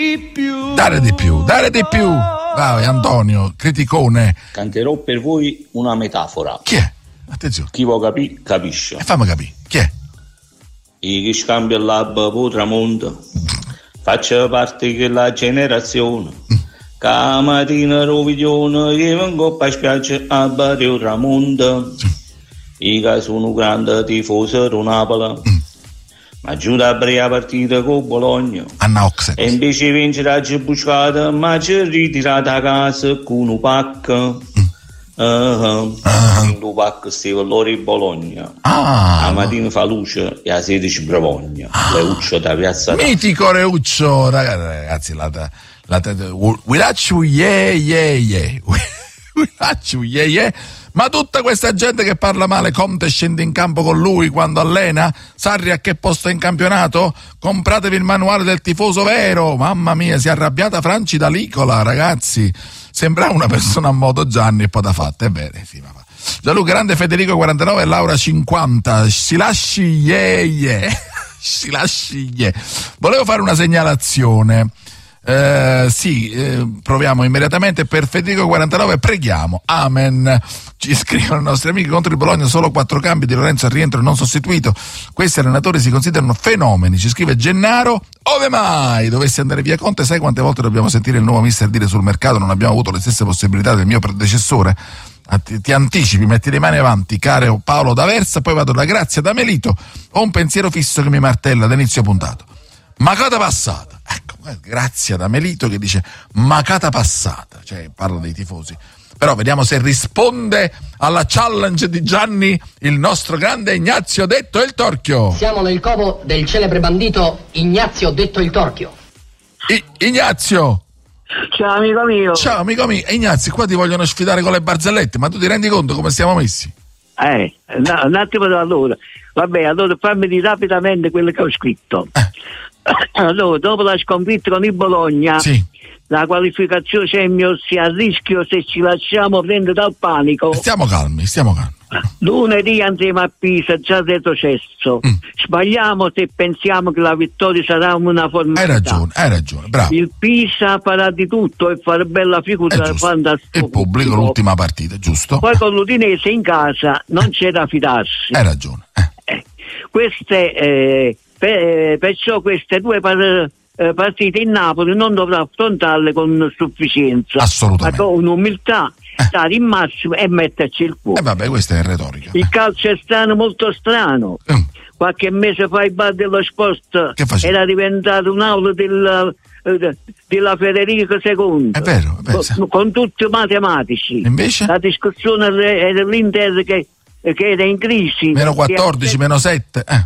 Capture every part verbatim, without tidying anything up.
Dare di più, dare di più. Vai Antonio, criticone. Canterò per voi una metafora. Chi è? Attenzione. Chi vuole capire, capisce. E fammi capire, chi è? E chi scambia l'alba per tramonto. Faccia parte della generazione. Mm. Che la mattina roviglione che vengo a spiaggia a bere il tramonto. Sì. Io che sono grande tifoso di Napoli. Mm. Ma giuda a breve partita con Bologna e invece vincere a Buscata ma ci ritirata a casa con un pacco mm. uh-huh. uh-huh. un pacco stava loro in Bologna ah. La mattina fa luce e a sedici Bravogna ah. Reuccio da piazza mitico Reuccio ragazzi la, la, la, we like you yeah yeah yeah we like you yeah yeah. Ma tutta questa gente che parla male, Conte scende in campo con lui quando allena? Sarri a che posto è in campionato? Compratevi il manuale del tifoso vero. Mamma mia, si è arrabbiata Franci D'Alicola, ragazzi. Sembrava una persona a modo Gianni e poi da fatta, è vero, sì, ma Gianluca Grande, Federico quarantanove e Laura cinquanta. Si lasci yeah yeah. Si lasci yeah. Volevo fare una segnalazione. Eh, sì, eh, proviamo immediatamente per Federico quarantanove, preghiamo, amen. Ci scrivono i nostri amici: contro il Bologna solo quattro cambi di Lorenzo al rientro non sostituito, questi allenatori si considerano fenomeni. Ci scrive Gennaro: ove mai dovesse andare via Conte, sai quante volte dobbiamo sentire il nuovo mister dire sul mercato non abbiamo avuto le stesse possibilità del mio predecessore? Ti, ti anticipi, metti le mani avanti, caro Paolo D'Aversa. Poi vado da Grazia da Melito, ho un pensiero fisso che mi martella da inizio puntato: macata passata. Ecco, grazie da Melito che dice macata passata, cioè parla dei tifosi. Però vediamo se risponde alla challenge di Gianni il nostro grande Ignazio detto il Torchio. Siamo nel covo del celebre bandito Ignazio detto il Torchio. I- Ignazio! Ciao amico mio. Ciao amico mio. Ignazio, qua ti vogliono sfidare con le barzellette, ma tu ti rendi conto come siamo messi? Eh, no, un attimo allora. Vabbè, allora fammi dire rapidamente quello che ho scritto. Eh. Allora, dopo la sconfitta con il Bologna, sì. La qualificazione Champions è a rischio se ci lasciamo prendere dal panico. Stiamo calmi, stiamo calmi. Lunedì andremo a Pisa, già retrocesso. Mm. Sbagliamo se pensiamo che la vittoria sarà una formalità. Hai ragione, hai ragione, bravo. Il Pisa farà di tutto e fare bella figura. Il pubblico l'ultima partita, giusto? Poi con l'Udinese in casa non c'è da fidarsi. Hai ragione. Eh. Eh. Queste, eh, per, perciò queste due par- partite in Napoli non dovrà affrontarle con sufficienza, assolutamente, ma con umiltà, eh. stare in massimo e metterci il cuore. E eh vabbè, questa è retorica. Il calcio è strano, molto strano. Mm. Qualche mese fa il bar dello sport era diventato un'aula del, della Federico secondo. È vero, è vero. Con, con tutti i matematici. Invece? La discussione era l'Inter che, che era in crisi. Meno quattordici, meno sette. Eh.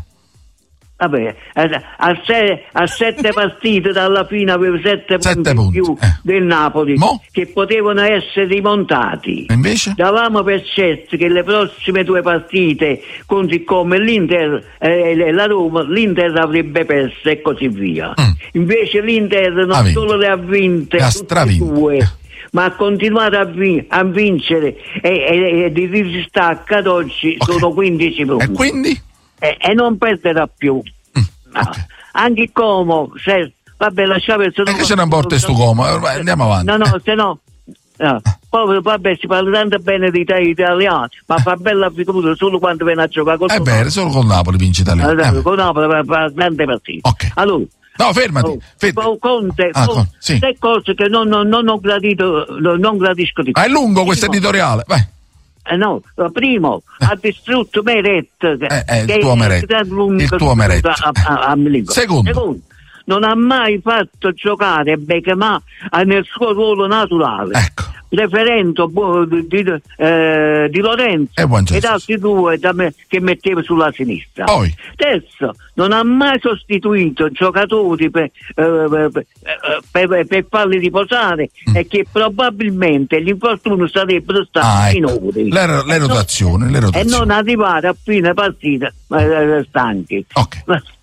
Vabbè, a, se, a sette partite dalla fine aveva sette, sette punti, punti in più eh. del Napoli Mo? Che potevano essere rimontati. E invece? Davamo per certo che le prossime due partite, così come l'Inter e eh, la Roma, l'Inter avrebbe perso e così via. Mm. Invece l'Inter non ha solo le ha vinte, ha tutte e due, ma ha continuato a, vin- a vincere e, e, e di distacco ad oggi okay. sono quindici punti. E quindi? E, e non perderà più. Mm, no. Okay. Anche Como, se, vabbè, lasciamo il e che ce ne importa sto Como? Andiamo avanti. No, no, se no. No. Poi vabbè, si parla tanto bene di te italiani, ma fa bella figura solo quando viene a giocare con È vero, solo con Napoli vince italiano. Allora, eh. Con Napoli fa grande partita. Okay. Allora, no, fermati. Oh, fermati. Conte, ah, con, sì. tre cose che non, non, non ho gradito, non gradisco di più. Ah, è lungo questo editoriale, vai. Eh no, primo eh. ha distrutto Meret, eh, eh, il tuo Meret, il tuo Meret. A, a, a, a Secondo. Secondo, non ha mai fatto giocare Beckham nel suo ruolo naturale. Ecco. Preferendo di, di, eh, di Lorenzo e ed altri due da me, che metteva sulla sinistra. Poi. Terzo, non ha mai sostituito giocatori per, eh, per, per, per farli riposare mm. e che probabilmente gli infortuni sarebbero stati ah, ecco. minori. Le, le rotazioni, le rotazioni. E non arrivare a fine partita eh, stanchi. Ok.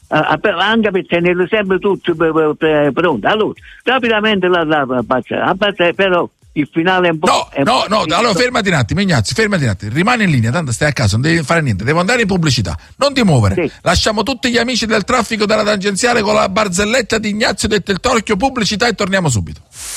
Anche per tenere sempre tutti pronti. Allora, rapidamente la, la, la, la però il finale è un po'... No, è no, un po' no, allora fermati un attimo, Ignazio, fermati un attimo, rimani in linea, tanto stai a casa, non devi fare niente, devo andare in pubblicità, non ti muovere, Sì. Lasciamo tutti gli amici del traffico della tangenziale con la barzelletta di Ignazio detto il Torchio, pubblicità e torniamo subito.